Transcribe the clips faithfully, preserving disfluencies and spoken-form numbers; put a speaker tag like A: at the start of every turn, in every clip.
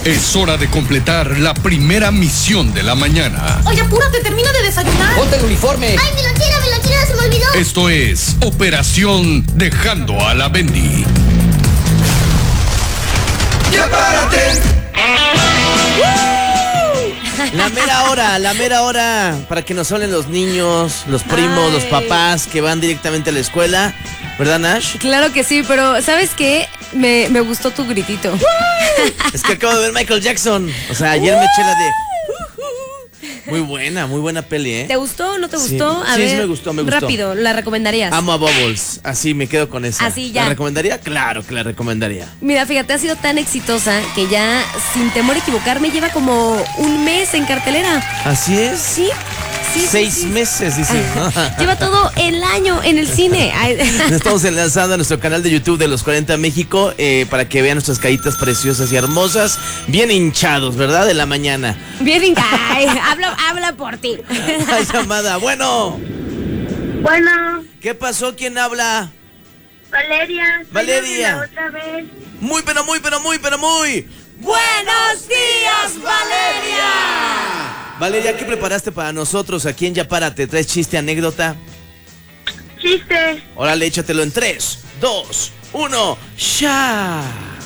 A: Es hora de completar la primera misión de la mañana.
B: Oye, apúrate, termina de desayunar.
C: Ponte el uniforme.
B: Ay, mi lonchera, mi lonchera, se me olvidó.
A: Esto es Operación Dejando a la Bendy. ¡Ya párate!
D: La mera hora, la mera hora para que nos hablen los niños, los primos,
E: Ay.
D: los papás que van directamente a la escuela. ¿Verdad, Nash?
E: Claro que sí, pero ¿sabes qué? Me, me gustó tu gritito.
D: Es que acabo de ver Michael Jackson. O sea, ayer me eché la de... Muy buena, muy buena peli, ¿eh?
E: ¿Te gustó o no te
D: Sí.
E: gustó? A
D: Sí,
E: ver,
D: sí me gustó, me gustó.
E: Rápido, ¿la recomendarías?
D: Amo a Bubbles. Así me quedo con esa.
E: Así ya.
D: ¿La recomendaría? Claro que la recomendaría.
E: Mira, fíjate, ha sido tan exitosa que ya, sin temor a equivocarme, lleva como un mes en cartelera.
D: Así es.
E: Sí, sí.
D: Seis
E: sí, sí.
D: meses, dice.
E: Lleva todo el año en el cine. Ay.
D: Estamos enlazando a nuestro canal de YouTube de Los cuarenta México eh, para que vean nuestras caritas preciosas y hermosas, bien hinchados, ¿verdad? De la mañana.
E: Bien, in- Ay, habla, habla por ti.
D: Hay llamada. Bueno,
F: Bueno,
D: ¿qué pasó? ¿Quién habla?
F: Valeria. soy
D: Valeria.
F: Gabriela Otra vez.
D: Muy, pero muy, pero muy, pero muy.
E: ¡Buenos días, Valeria!
D: Valeria, ¿qué preparaste para nosotros aquí en Ya Párate? ¿Traes chiste, anécdota?
F: Chiste.
D: Órale, échatelo en tres, dos, uno, ¡ya!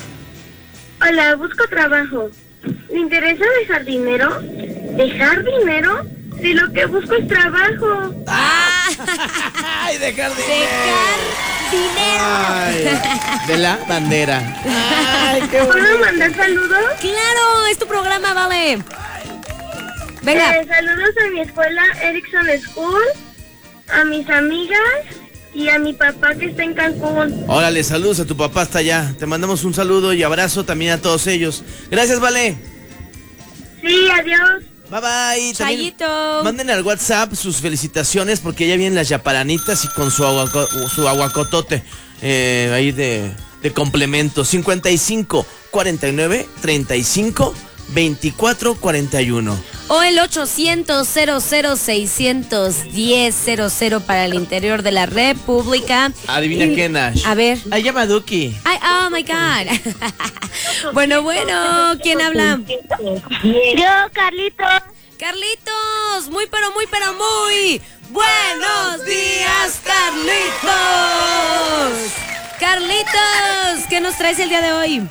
F: Hola, busco trabajo. ¿Le interesa dejar dinero? ¿Dejar dinero? Si lo que busco es trabajo.
D: ¡Ay, dejar dinero!
E: Dejar dinero.
D: Ay, de la bandera. ¡Ay, qué
F: ¿Puedo
D: bonito!
F: mandar saludos?
E: Claro, es tu programa, vale. Venga.
F: Eh, saludos a mi escuela Erickson School, a mis amigas y a mi papá que está en Cancún.
D: Órale, saludos a tu papá hasta allá. Te mandamos un saludo y abrazo también a todos ellos. Gracias, Vale.
F: Sí, adiós.
D: Bye bye. También
E: Chayito.
D: manden al WhatsApp sus felicitaciones porque ya vienen las yaparanitas y con su, aguaco, su aguacotote eh, ahí de, de complemento. cincuenta y cinco, cuarenta y nueve, treinta y cinco, veinticuatro, cuarenta y uno.
E: O el ochocientos, cero cero, seiscientos diez, cero cero para el interior de la República.
D: Adivina
E: Y-
D: qué, Nash.
E: A ver.
D: Ahí llama Duki.
E: Ay, oh my God. Bueno, bueno, ¿quién habla?
F: Yo, Carlitos.
E: Carlitos, muy pero muy pero muy buenos días, Carlitos. Carlitos, ¿qué nos traes el día de hoy?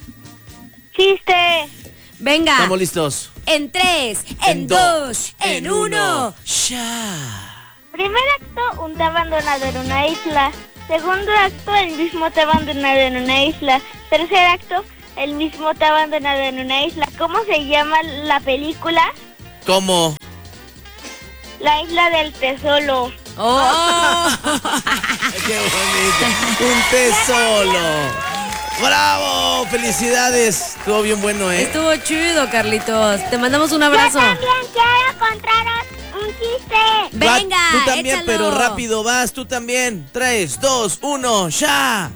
F: Chiste.
E: Venga,
D: Estamos listos.
E: en tres, en, dos, en uno.
D: ¡Ya!
F: Primer acto, un té abandonado en una isla. Segundo acto, el mismo té abandonado en una isla. Tercer acto, el mismo té abandonado en una isla. ¿Cómo se llama la película?
D: ¿Cómo?
F: La isla del tesoro.
E: Oh.
D: ¡Qué bonito! ¡Un té solo! ¡Bravo! ¡Felicidades! Estuvo bien bueno, ¿eh?
E: Estuvo chido, Carlitos. Te mandamos un abrazo.
F: quiero contaros un chiste.
E: Venga,
D: Va, tú también,
E: échalo.
D: pero rápido vas, tú también. Tres, dos, uno, ¡ya!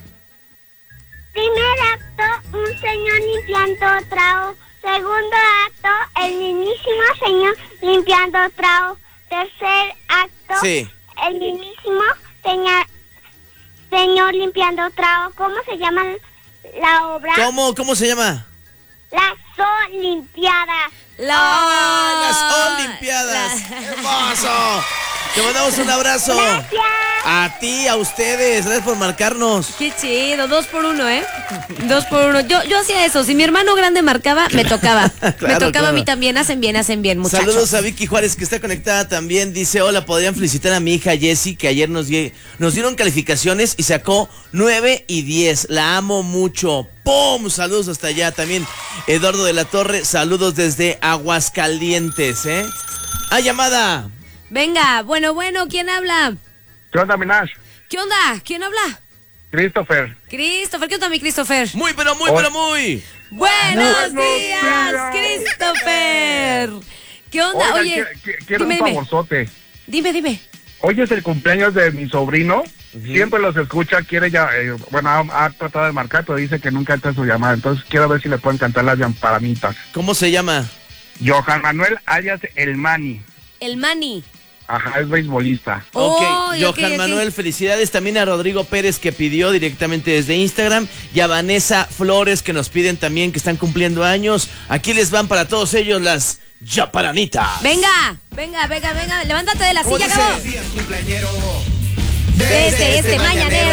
F: Primer acto, un señor limpiando trao. Segundo acto, el mismísimo señor limpiando trao. Tercer acto,
D: Sí.
F: el mismísimo señor, señor limpiando trao. ¿Cómo se llama la obra?
D: ¿Cómo? ¿Cómo se llama?
F: Las Olimpiadas.
E: La-
D: ¡Ah, las Olimpiadas!
E: La-
D: ¡Hermoso! Te mandamos un abrazo.
F: Gracias.
D: A ti, a ustedes. Gracias por marcarnos.
E: Qué chido, dos por uno, ¿eh? Dos por uno. Yo, yo hacía eso. Si mi hermano grande marcaba, me tocaba. me
D: Claro,
E: tocaba
D: claro.
E: a mí también. Hacen bien, hacen bien, muchachos.
D: Saludos a Vicky Juárez que está conectada también. Dice, hola, podrían felicitar a mi hija Jessie que ayer nos, die- nos dieron calificaciones y sacó nueve y diez. La amo mucho. ¡Pum! Saludos hasta allá también. Eduardo de la Torre, saludos desde Aguascalientes, ¿eh? ¡Ah, llamada!
E: Venga, bueno, bueno, ¿quién habla?
G: ¿Qué onda, Minash?
E: ¿Qué onda? ¿Quién habla?
G: Christopher.
E: Christopher, ¿qué onda, mi Christopher?
D: Muy, pero muy,
G: Hola.
D: pero muy.
E: Buenos
G: Buenos
E: días,
G: días.
E: Christopher. ¿Qué onda?
G: Oigan,
E: Oye,
G: qui- qui- quiero
E: dime,
G: un
E: dime,
G: favorzote.
E: dime, dime.
G: Hoy es el cumpleaños de mi sobrino. Siempre los escucha, quiere ya, eh, bueno, ha, ha tratado de marcar, pero dice que nunca entra su llamada. Entonces quiero ver si le pueden cantar las llampalamitas.
D: ¿Cómo se llama?
G: Johan Manuel alias El Mani.
E: El Mani.
G: Ajá, es beisbolista.
D: Ok,
E: Oh,
D: Johan
E: ok, ok.
D: Manuel, felicidades también a Rodrigo Pérez que pidió directamente desde Instagram y a Vanessa Flores que nos piden también que están cumpliendo años. Aquí les van para todos ellos las Yaparanitas.
E: Venga, venga, venga, venga, levántate de la
D: ¿Cómo
E: silla,
D: dice?
E: Gabo. Desde este mañanero